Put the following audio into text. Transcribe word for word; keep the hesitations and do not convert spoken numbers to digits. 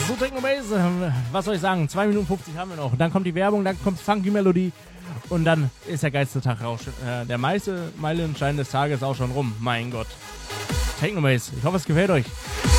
zu Techno Base. Ähm, was soll ich sagen? zwei Minuten fünfzig haben wir noch. Dann kommt die Werbung, dann kommt Funky Melodie und dann ist der geilste Tag raus. Äh, der meiste Meilenstein des Tages auch schon rum. Mein Gott. Techno Base. Ich hoffe, es gefällt euch.